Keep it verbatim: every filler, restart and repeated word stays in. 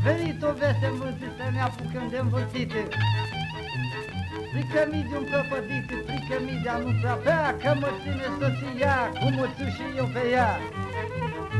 venit o veste învârtit să ne apucăm de învârtite. Frică mii de un prăpădit, frică mii de a nu prea bea, că mă ține soția, cum o țin și eu pe ea.